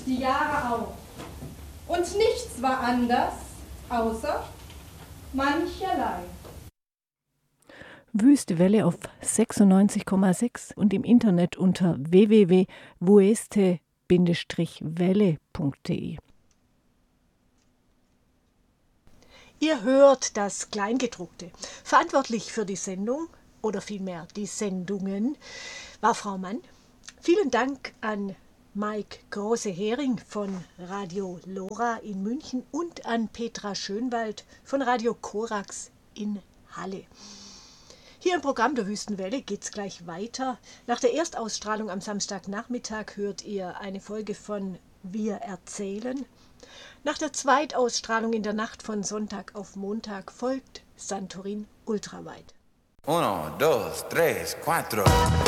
die Jahre auch. Und nichts war anders, außer mancherlei. Wüste Welle auf 96,6 und im Internet unter www.wueste-welle.de. Ihr hört das Kleingedruckte. Verantwortlich für die Sendung, oder vielmehr die Sendungen, war Frau Mann. Vielen Dank an Mike Große-Hering von Radio Lora in München und an Petra Schönwald von Radio Korax in Halle. Hier im Programm der Wüstenwelle geht's gleich weiter. Nach der Erstausstrahlung am Samstagnachmittag hört ihr eine Folge von Wir erzählen. Nach der Zweitausstrahlung in der Nacht von Sonntag auf Montag folgt Santorin Ultraweit. 1, 2, 3, 4